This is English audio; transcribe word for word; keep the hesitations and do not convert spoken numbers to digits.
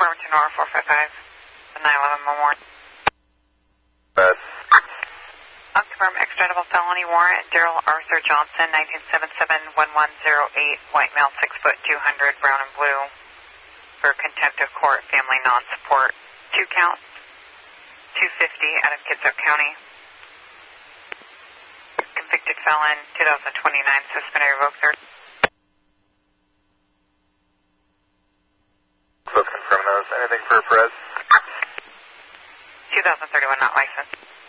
Bremerton Nora four five five, the nine eleven Memorial. Bad. Confirm extraditable felony warrant, Daryl Arthur Johnson, nineteen seventy-seven, one one zero eight, white male, six foot two hundred, brown and blue, for contempt of court, family non-support. Two counts, two fifty out of Kitsap County. Convicted felon, two thousand twenty-nine, suspended, revoked, third. Both confirm those. Anything for Perez? two thousand thirty-one, not licensed.